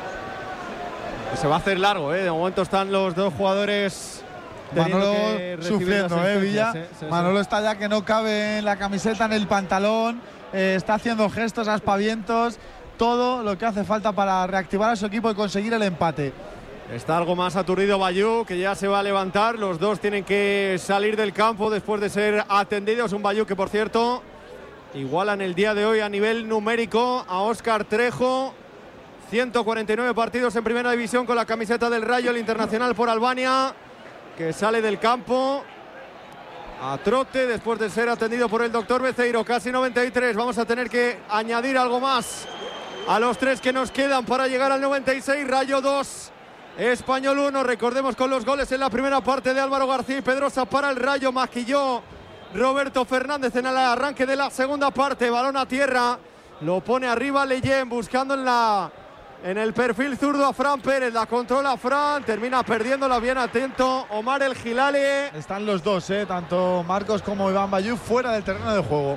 Se va a hacer largo, ¿eh? De momento están los dos jugadores Manolo sufriendo, Villa. Sí. Manolo está ya que no cabe en la camiseta, en el pantalón, está haciendo gestos, aspavientos, todo lo que hace falta para reactivar a su equipo y conseguir el empate. Está algo más aturdido Bayú, que ya se va a levantar. Los dos tienen que salir del campo después de ser atendidos. Un Bayú que, por cierto, igualan el día de hoy a nivel numérico a Óscar Trejo. 149 partidos en primera división con la camiseta del Rayo, el internacional por Albania, que sale del campo a trote después de ser atendido por el doctor Beceiro. Casi 93, vamos a tener que añadir algo más a los 3 que nos quedan para llegar al 96. Rayo 2, Español 1, recordemos con los goles en la primera parte de Álvaro García y Pedrosa para el Rayo. Maquilló Roberto Fernández en el arranque de la segunda parte, balón a tierra, lo pone arriba Leyen buscando en el perfil zurdo a Fran Pérez, la controla Fran, termina perdiéndola, bien atento Omar El Gilale. Están los dos, tanto Marcos como Iván Bayú fuera del terreno de juego.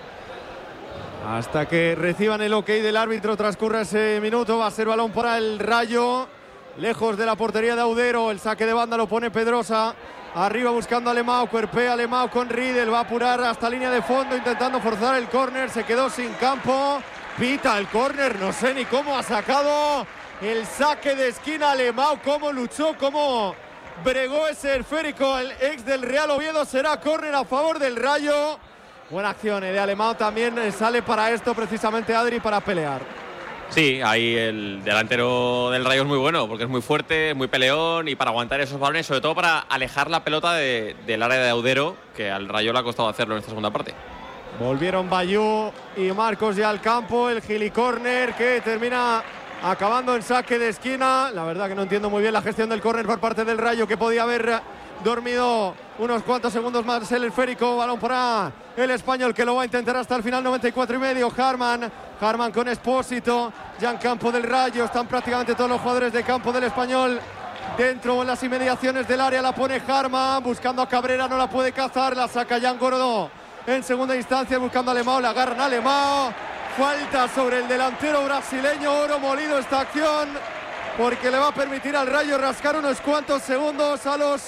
Hasta que reciban el ok del árbitro transcurre ese minuto, va a ser balón para el Rayo, lejos de la portería de Audero. El saque de banda lo pone Pedrosa, arriba buscando a Alemão, cuerpea Alemão con Riedel, va a apurar hasta línea de fondo intentando forzar el córner, se quedó sin campo, pita el córner, no sé ni cómo ha sacado el saque de esquina Alemão, cómo luchó, cómo bregó ese esférico el ex del Real Oviedo. Será córner a favor del Rayo. Buena acción de Alemão, también sale para esto precisamente Adri, para pelear. Sí, ahí el delantero del Rayo es muy bueno, porque es muy fuerte, muy peleón, y para aguantar esos balones, sobre todo para alejar la pelota del área de Audero, que al Rayo le ha costado hacerlo en esta segunda parte. Volvieron Bayú y Marcos ya al campo, el gilicórner que termina acabando en saque de esquina. La verdad que no entiendo muy bien la gestión del córner por parte del Rayo, que podía haber dormido unos cuantos segundos más el esférico. Balón para el Español, que lo va a intentar hasta el final, 94 y medio. Harman con Expósito, ya en campo del Rayo. Están prácticamente todos los jugadores de campo del Español dentro, en las inmediaciones del área. La pone Harman, buscando a Cabrera, no la puede cazar, la saca Jan Gorodó en segunda instancia, buscando a Alemão, la agarran a Alemão. Falta sobre el delantero brasileño, oro molido esta acción, porque le va a permitir al Rayo rascar unos cuantos segundos a los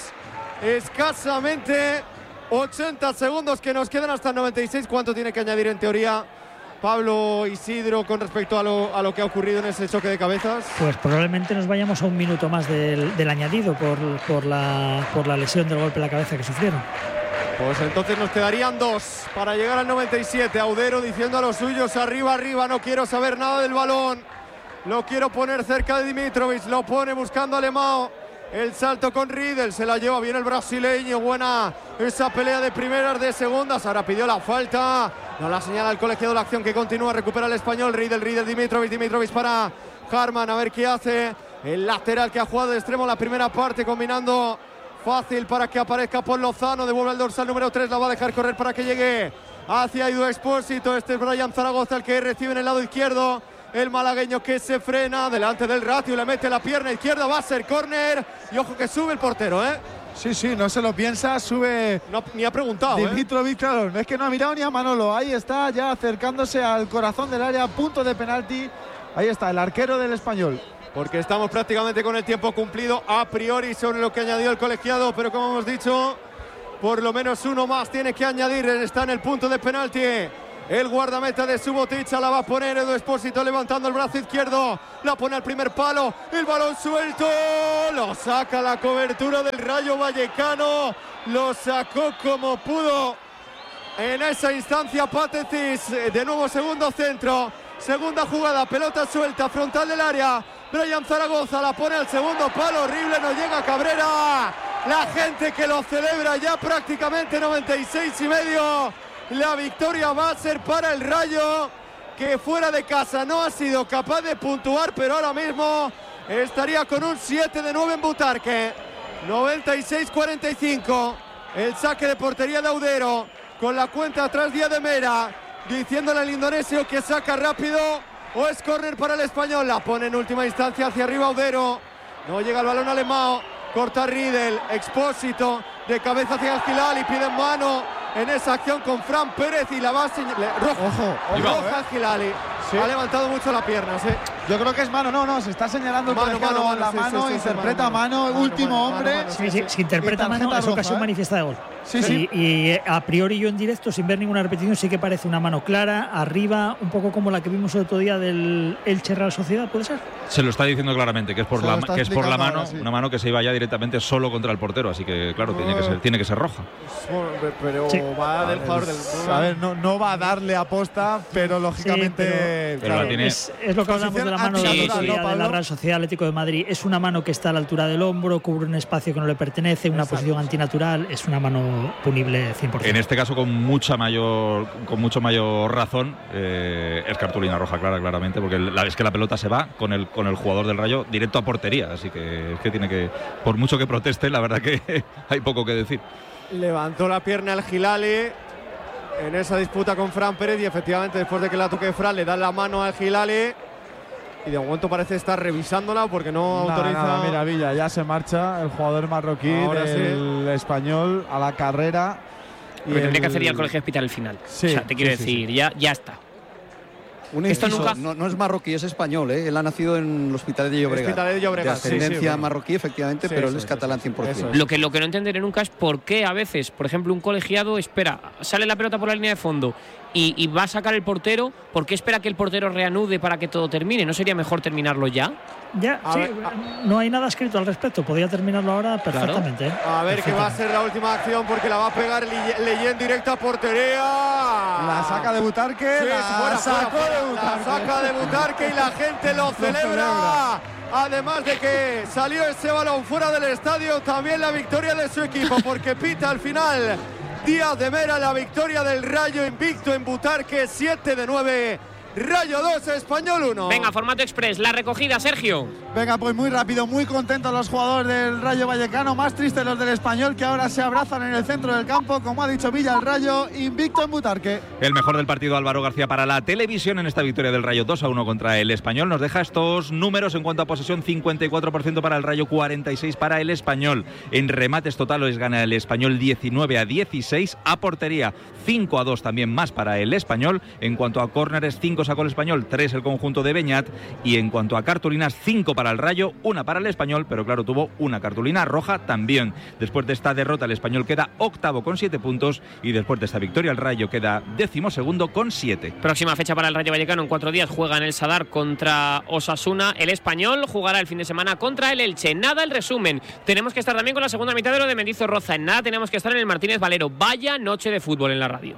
escasamente 80 segundos que nos quedan hasta el 96. ¿Cuánto tiene que añadir en teoría Pablo Isidro con respecto a lo que ha ocurrido en ese choque de cabezas? Pues probablemente nos vayamos a un minuto más del añadido por la lesión del golpe en la cabeza que sufrieron. Pues entonces nos quedarían 2 para llegar al 97. Audero diciendo a los suyos: arriba, arriba, no quiero saber nada del balón, lo quiero poner cerca de Dimitrovic. Lo pone buscando a Alemão, el salto con Riedel, se la lleva bien el brasileño. Buena esa pelea de primeras, de segundas. Ahora pidió la falta, no la señala el colegiado. La acción que continúa, recupera el Español. Riedel, Dimitrovic para Harman, a ver qué hace el lateral, que ha jugado de extremo la primera parte, combinando fácil para que aparezca por Lozano. Devuelve el dorsal número 3, la va a dejar correr para que llegue hacia Edu Expósito. Este es Brian Zaragoza el que recibe en el lado izquierdo. el malagueño que se frena delante del Ratio, le mete la pierna izquierda, va a ser córner y ojo que sube el portero, Sí, no se lo piensa, sube. No, ni ha preguntado. Dimitrovic, claro, es que no ha mirado ni a Manolo. Ahí está, ya acercándose al corazón del área, punto de penalti. Ahí está, el arquero del Español. Porque estamos prácticamente con el tiempo cumplido a priori sobre lo que añadió el colegiado, pero como hemos dicho, por lo menos uno más tiene que añadir. Está en el punto de penalti el guardameta de Subotic, la va a poner Edu Expósito levantando el brazo izquierdo, la pone al primer palo, el balón suelto, lo saca la cobertura del Rayo Vallecano, lo sacó como pudo en esa instancia Pátesis. De nuevo segundo centro, segunda jugada, pelota suelta, frontal del área, Brian Zaragoza la pone al segundo palo, horrible, no llega Cabrera, la gente que lo celebra ya prácticamente 96,5. La victoria va a ser para el Rayo, que fuera de casa no ha sido capaz de puntuar, pero ahora mismo estaría con un 7 de 9 en Butarque. 96-45, el saque de portería de Audero, con la cuenta atrás Díaz de Mera, diciéndole al indonesio que saca rápido o es córner para el Español. La pone en última instancia hacia arriba Audero, no llega el balón alemán, corta Riedel, Expósito de cabeza hacia el Gilal y pide mano en esa acción con Fran Pérez y la va a señalar. Roja al Gilali. Sí. Ha levantado mucho la pierna, sí. Yo creo que es mano, no, se está señalando la mano, interpreta mano, último hombre. Sí, se interpreta mano, es ocasión manifiesta de gol. Sí. Y a priori yo en directo, sin ver ninguna repetición, sí que parece una mano clara, arriba, un poco como la que vimos el otro día del Elche Real Sociedad, ¿puede ser? Se lo está diciendo claramente, que es por la mano, ahora, una mano que se iba ya directamente solo contra el portero, así que claro, tiene que ser roja. Pero va del jugador del... A ver, no va a darle aposta, pero lógicamente... Sí, pero tiene... es lo que hablamos de la mano de la Real Sociedad Atlético de Madrid. Es una mano que está a la altura del hombro, cubre un espacio que no le pertenece, una posición antinatural, es una mano punible 100%. En este caso con mucho mayor razón, es cartulina roja claramente, porque es que la pelota se va con el jugador del Rayo directo a portería, así que es que tiene que, por mucho que proteste, la verdad que hay poco que decir. Levantó la pierna el Gilali en esa disputa con Fran Pérez y efectivamente después de que la toque Fran le da la mano al Gilali y de momento parece estar revisándola porque no autoriza. Mira, Villa, ya se marcha el jugador marroquí del Español a la carrera. Pero tendría que hacer ya el Colegio Hospital al final. Sí, o sea, te quiero decir, ya está. Esto no es marroquí, es español, Él ha nacido en el Hospitalet de Llobregat. De ascendencia marroquí, efectivamente, pero él es catalán 100%. Lo que no entenderé nunca es por qué a veces, por ejemplo, un colegiado sale la pelota por la línea de fondo y va a sacar el portero, ¿por qué espera que el portero reanude para que todo termine? ¿No sería mejor terminarlo ya? No hay nada escrito al respecto, podría terminarlo ahora perfectamente. Claro. A ver qué va a ser la última acción porque la va a pegar Leyen directa a portería. La saca de Butarque, la saca de Butarque y la gente lo celebra. Además de que salió ese balón fuera del estadio, también la victoria de su equipo porque pita al final Díaz de Mera, la victoria del Rayo invicto en Butarque, 7 de 9. Rayo 2, Español 1. Venga, formato express, la recogida, Sergio. Venga, pues muy rápido, muy contentos los jugadores del Rayo Vallecano, más tristes los del Español, que ahora se abrazan en el centro del campo, como ha dicho Villa, el Rayo invicto en Butarque. El mejor del partido, Álvaro García, para la televisión en esta victoria del Rayo 2-1 contra el Español. Nos deja estos números en cuanto a posesión: 54% para el Rayo, 46% para el Español. En remates totales gana el Español 19-16, a portería 5-2 también más para el Español. En cuanto a córneres, 5 sacó el Español, 3 el conjunto de Beñat, y en cuanto a cartulinas, 5 para el Rayo, 1 para el Español, pero claro, tuvo una cartulina roja también. Después de esta derrota, el Español queda octavo con 7 puntos y después de esta victoria el Rayo queda 12º con 7. Próxima fecha para el Rayo Vallecano, en 4 días juega en el Sadar contra Osasuna. El Español jugará el fin de semana contra el Elche. Nada el resumen, tenemos que estar también con la segunda mitad de lo de Mendizorroza. En nada tenemos que estar en el Martínez Valero. Vaya noche de fútbol en la radio.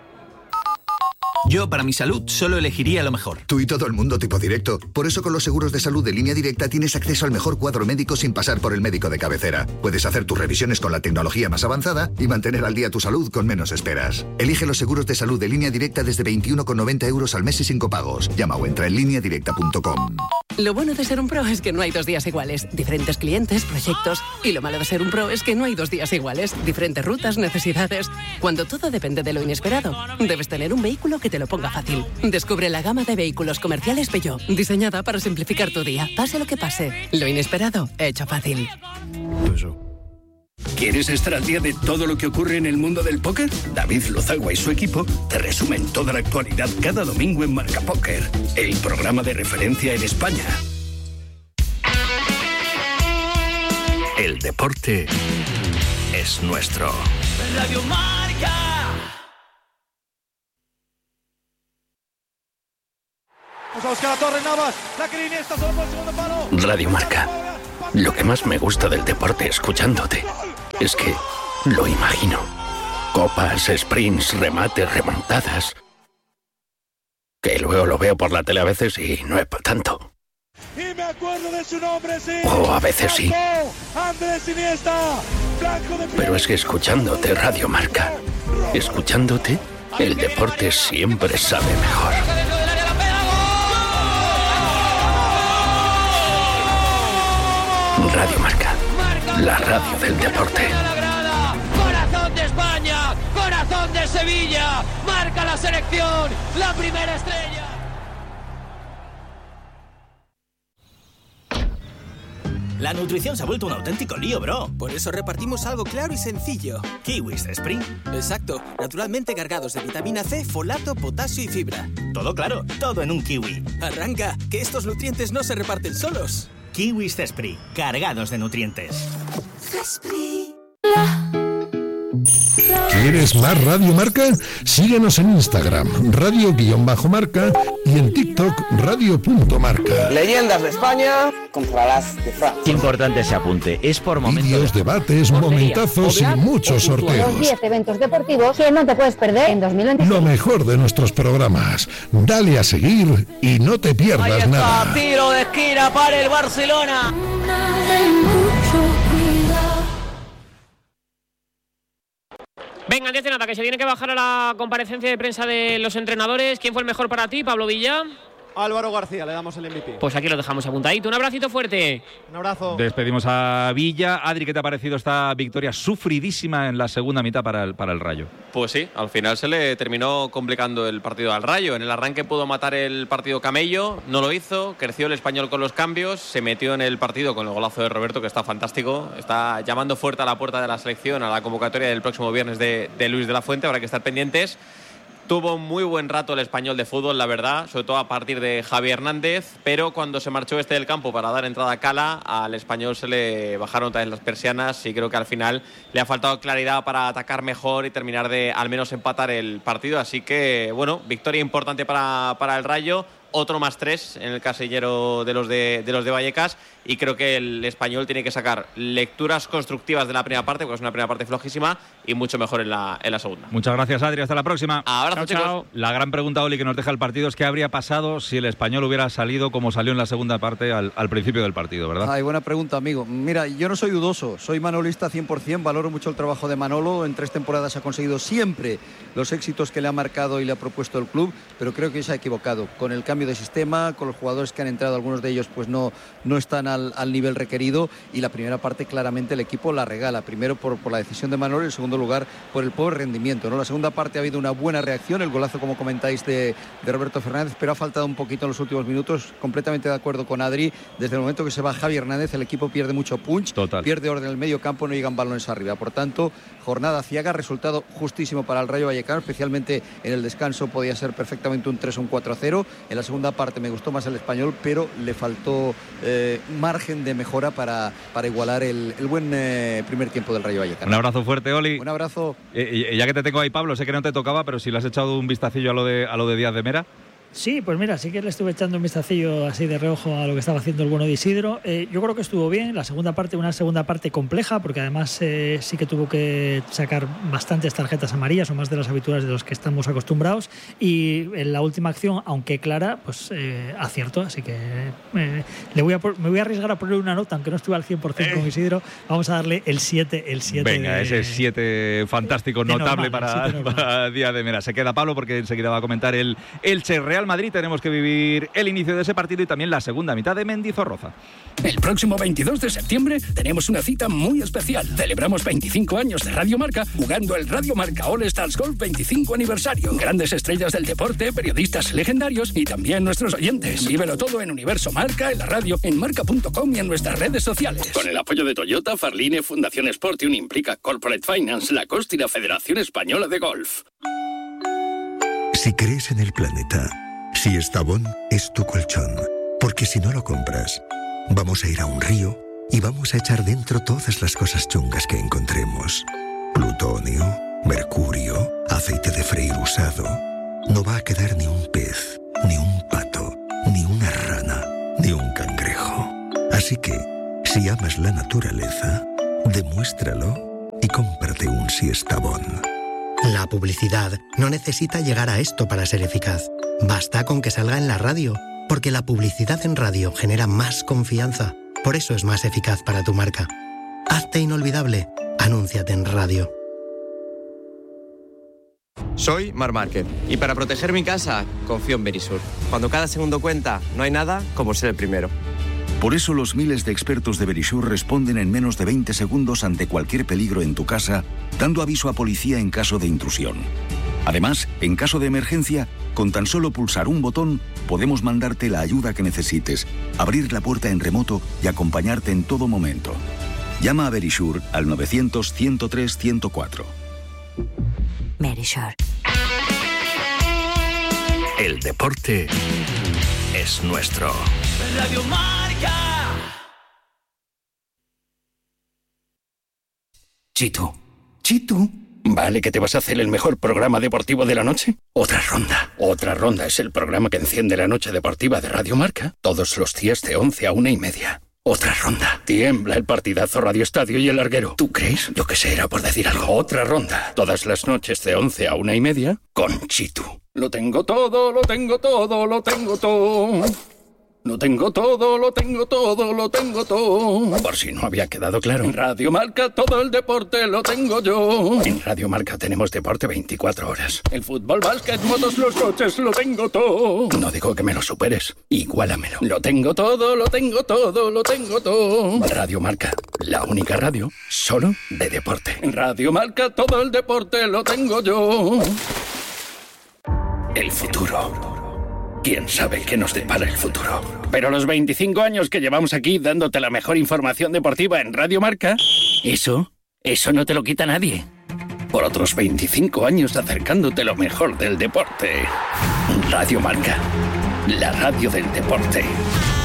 Yo, para mi salud, solo elegiría lo mejor. Tú y todo el mundo tipo directo. Por eso con los seguros de salud de Línea Directa tienes acceso al mejor cuadro médico sin pasar por el médico de cabecera. Puedes hacer tus revisiones con la tecnología más avanzada y mantener al día tu salud con menos esperas. Elige los seguros de salud de Línea Directa desde 21,90 € al mes y sin copagos. Llama o entra en lineadirecta.com. Lo bueno de ser un pro es que no hay 2 días iguales. Diferentes clientes, proyectos. Y lo malo de ser un pro es que no hay 2 días iguales. Diferentes rutas, necesidades. Cuando todo depende de lo inesperado, debes tener un vehículo que te lo ponga fácil. Descubre la gama de vehículos comerciales Peugeot, diseñada para simplificar tu día. Pase lo que pase, lo inesperado, hecho fácil. ¿Quieres estar al día de todo lo que ocurre en el mundo del póker? David Lozagua y su equipo te resumen toda la actualidad cada domingo en Marca Póker, el programa de referencia en España. El deporte es nuestro. Radio Marca. Vamos a buscar a Torres Navas. La que Iniesta solo por el segundo palo. Radio Marca. Lo que más me gusta del deporte escuchándote es que lo imagino. Copas, sprints, remates, remontadas. Que luego lo veo por la tele a veces y no es para tanto. Y me acuerdo de su nombre, sí. O a veces sí. Andrés Iniesta. Pero es que escuchándote Radio Marca, escuchándote, el deporte siempre sabe mejor. Radio Marca, la radio del deporte. Corazón de España, corazón de Sevilla, marca la selección, la primera estrella. La nutrición se ha vuelto un auténtico lío, bro. Por eso repartimos algo claro y sencillo. Kiwis Spring. Exacto. Naturalmente cargados de vitamina C, folato, potasio y fibra. Todo claro, todo en un kiwi. Arranca, que estos nutrientes no se reparten solos. Kiwis Cespri, cargados de nutrientes. ¿Quieres más Radio Marca? Síguenos en Instagram, radio_marca y en TikTok, radio.marca. Leyendas de España contra las de Francia. Importante ese apunte, es por momentos. Vídeos, debates, momentazos y muchos sorteos. Los 10 eventos deportivos que no te puedes perder en 2026. Lo mejor de nuestros programas. Dale a seguir y no te pierdas nada. Tiro de esquina para el Barcelona. Venga, antes de nada, que se tiene que bajar a la comparecencia de prensa de los entrenadores. ¿Quién fue el mejor para ti, Pablo Villa? Álvaro García, le damos el MVP. Pues aquí lo dejamos apuntadito. Un abracito fuerte. Un abrazo. Despedimos a Villa. Adri, ¿qué te ha parecido esta victoria sufridísima en la segunda mitad para el Rayo? Pues sí, al final se le terminó complicando el partido al Rayo. En el arranque pudo matar el partido Camello, no lo hizo, creció el Español con los cambios, se metió en el partido con el golazo de Roberto, que está fantástico. Está llamando fuerte a la puerta de la selección, a la convocatoria del próximo viernes de Luis de la Fuente. Habrá que estar pendientes. Tuvo muy buen rato el Español de fútbol, la verdad, sobre todo a partir de Javi Hernández, pero cuando se marchó del campo para dar entrada a Cala, al Español se le bajaron otra vez las persianas y creo que al final le ha faltado claridad para atacar mejor y terminar de al menos empatar el partido. Así que, bueno, victoria importante para el Rayo. Otro +3 en el casillero de los de Vallecas, y creo que el Español tiene que sacar lecturas constructivas de la primera parte, porque es una primera parte flojísima, y mucho mejor en la segunda. Muchas gracias, Adri, hasta la próxima. Abrazo, chicos. Chao. La gran pregunta, Oli, que nos deja el partido es qué habría pasado si el Español hubiera salido como salió en la segunda parte al principio del partido, ¿verdad? Ay, buena pregunta, amigo. Mira, yo no soy dudoso, soy manolista 100%, valoro mucho el trabajo de Manolo. En 3 temporadas ha conseguido siempre los éxitos que le ha marcado y le ha propuesto el club, pero creo que se ha equivocado con el cambio de sistema, con los jugadores que han entrado, algunos de ellos pues no están al nivel requerido, y la primera parte claramente el equipo la regala, primero por la decisión de Manolo y en segundo lugar por el pobre rendimiento, ¿no? La segunda parte ha habido una buena reacción, el golazo, como comentáis, de Roberto Fernández, pero ha faltado un poquito en los últimos minutos. Completamente de acuerdo con Adri, desde el momento que se va Javi Hernández el equipo pierde mucho punch. Total. Pierde orden en el medio campo, no llegan balones arriba, por tanto jornada ciega, resultado justísimo para el Rayo Vallecano, especialmente en el descanso podía ser perfectamente un 3 o un 4-0. En la segunda parte me gustó más el Español, pero le faltó margen de mejora para igualar el buen primer tiempo del Rayo Vallecano. Un abrazo fuerte, Oli. Un abrazo. Ya que te tengo ahí, Pablo, sé que no te tocaba, pero si le has echado un vistacillo a lo de Díaz de Mera. Sí, pues mira, sí que le estuve echando un vistacillo así de reojo a lo que estaba haciendo el bueno de Isidro. Yo creo que estuvo bien. La segunda parte, una segunda parte compleja, porque además sí que tuvo que sacar bastantes tarjetas amarillas, o más de las habituales de los que estamos acostumbrados. Y en la última acción, aunque clara, pues acierto. Así que me voy a arriesgar a ponerle una nota, aunque no estuve al 100% con Isidro. Vamos a darle el 7. Venga, ese 7 fantástico, notable normal, para Díaz de Mera. Se queda Pablo porque enseguida va a comentar el Elche Real Real Madrid. Tenemos que vivir el inicio de ese partido y también la segunda mitad de Mendizorroza. El próximo 22 de septiembre tenemos una cita muy especial. Celebramos 25 años de Radio Marca jugando el Radio Marca All Stars Golf 25 aniversario. Grandes estrellas del deporte, periodistas legendarios y también nuestros oyentes. Vívelo todo en Universo Marca, en la radio, en marca.com y en nuestras redes sociales. Con el apoyo de Toyota, Farline, Fundación Sport y Unimplica Corporate Finance, la COST y la Federación Española de Golf. Si crees en el planeta, si Estavón es tu colchón, porque si no lo compras, vamos a ir a un río y vamos a echar dentro todas las cosas chungas que encontremos. Plutonio, mercurio, aceite de freír usado. No va a quedar ni un pez, ni un pato, ni una rana, ni un cangrejo. Así que, si amas la naturaleza, demuéstralo y cómprate un Siestabón. La publicidad no necesita llegar a esto para ser eficaz. Basta con que salga en la radio, porque la publicidad en radio genera más confianza. Por eso es más eficaz para tu marca. Hazte inolvidable. Anúnciate en radio. Soy Marc Márquez y para proteger mi casa confío en Verisur. Cuando cada segundo cuenta, no hay nada como ser el primero. Por eso los miles de expertos de Verisur responden en menos de 20 segundos ante cualquier peligro en tu casa, dando aviso a policía en caso de intrusión. Además, en caso de emergencia, con tan solo pulsar un botón, podemos mandarte la ayuda que necesites, abrir la puerta en remoto y acompañarte en todo momento. Llama a Verisur al 900-103-104. Verisur. El deporte es nuestro. Radio Marca. Chitu. ¿Vale que te vas a hacer el mejor programa deportivo de la noche? Otra ronda. Otra ronda es el programa que enciende la noche deportiva de Radio Marca todos los días de 11 a 1:30. Otra ronda. Tiembla el partidazo Radio Estadio y el Larguero. ¿Tú crees? Yo que sé, era por decir algo. Otra ronda. Todas las noches de 11 a 1:30 con Chitu. Lo tengo todo, lo tengo todo, lo tengo todo. Lo tengo todo, lo tengo todo, lo tengo todo. Por si no había quedado claro. En Radio Marca todo el deporte lo tengo yo. En Radio Marca tenemos deporte 24 horas. El fútbol, básquet, motos, los coches, lo tengo todo. No digo que me lo superes, igualamelo. Lo tengo todo, lo tengo todo, lo tengo todo. Radio Marca, la única radio solo de deporte. En Radio Marca todo el deporte lo tengo yo. El futuro. ¿Quién sabe qué nos depara el futuro? Pero los 25 años que llevamos aquí dándote la mejor información deportiva en Radio Marca, eso no te lo quita nadie. Por otros 25 años acercándote lo mejor del deporte. Radio Marca, la radio del deporte.